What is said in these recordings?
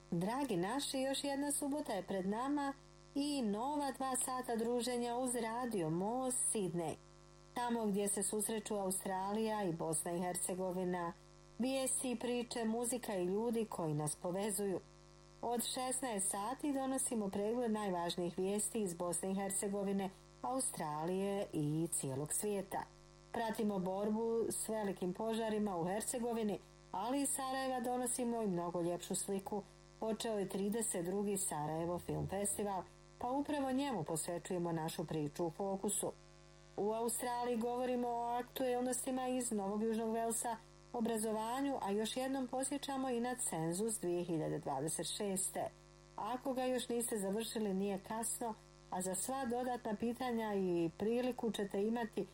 Dragi naši, još jedna subota je pred nama i nova 2 sata druženja uz Radio Most Sidney. Tamo gdje se susreću Australija i Bosna i Hercegovina, vijesti i priče, muzika i ljudi koji nas povezuju. Od 16 sati donosimo pregled najvažnijih vijesti iz Bosne i Hercegovine, Australije i cijelog svijeta. Pratimo borbu s velikim požarima u Hercegovini, ali iz Sarajeva donosimo i mnogo ljepšu sliku. Počeo je 32. Sarajevo Film Festival, pa upravo njemu posvećujemo našu priču u fokusu. U Australiji govorimo o aktuelnostima iz Novog Južnog Velsa, obrazovanju, a još jednom posjećamo i na cenzus 2026. Ako ga još niste završili, nije kasno, a za sva dodatna pitanja i priliku ćete imati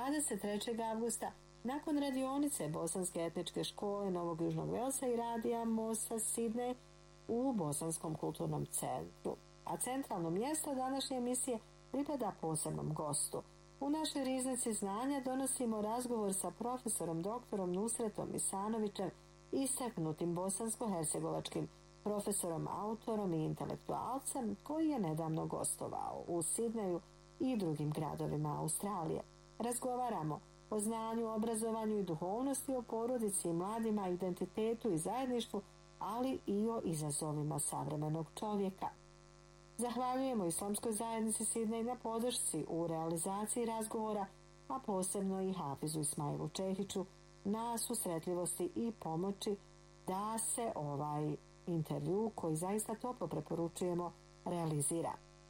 23. avgusta nakon radionice Bosanske etničke škole Novog Južnog Velsa i radija Mosta Sidney u Bosanskom kulturnom centru. A centralno mjesto današnje emisije pripada posebnom gostu. U našoj riznici znanja donosimo razgovor sa profesorom doktorom Nusretom Isanovićem, istaknutim bosansko-hercegovačkim profesorom, autorom i intelektualcem koji je nedavno gostovao u Sidneju i drugim gradovima Australije. Razgovaramo o znanju, obrazovanju i duhovnosti, o porodici i mladima, identitetu i zajedništvu, ali i o izazovima savremenog čovjeka. Zahvaljujemo Islamskoj zajednici Sidney na podršci u realizaciji razgovora, a posebno i Hafizu Ismailu Čehiću na susretljivosti i pomoći da se ovaj intervju, koji zaista toplo preporučujemo, realizira.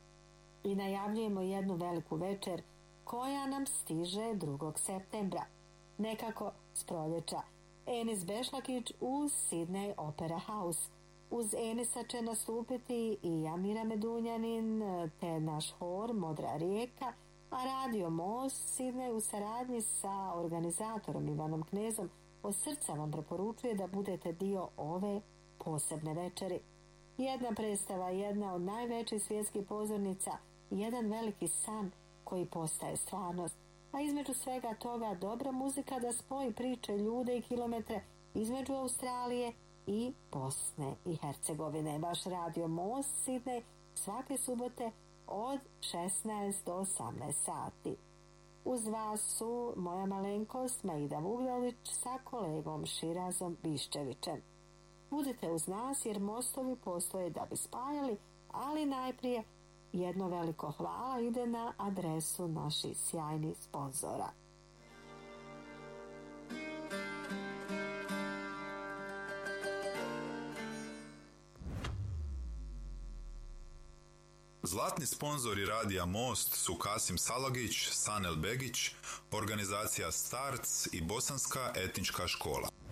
I najavljujemo jednu veliku večer koja nam stiže 2. septembra. Nekako s proljeća. Enis Bešlakić u Sidney Opera House. Uz Enisa će nastupiti i Amira Medunjanin te naš hor Modra rijeka, a Radio Most Sidney u saradnji sa organizatorom Ivanom Knezom od srca vam preporučuje da budete dio ove posebne večeri. Jedna predstava, jedna od najvećih svjetskih pozornica, jedan veliki san koji postaje stvarnost, a između svega toga dobra muzika da spoji priče, ljude i kilometre između Australije i Bosne i Hercegovine. Vaš Radio Most Sidney svake subote od 16 do 18 sati. Uz vas su moja malenkost Maida Vugdalić sa kolegom Širazom Biščevićem. Budite uz nas jer mostovi postoje da bi spajali, ali najprije jedno veliko hvala ide na adresu naših sjajnih sponzora. Zlatni sponzori Radija Most su Kasim Salagić, Sanel Begić, organizacija Starts i Bosanska etnička škola.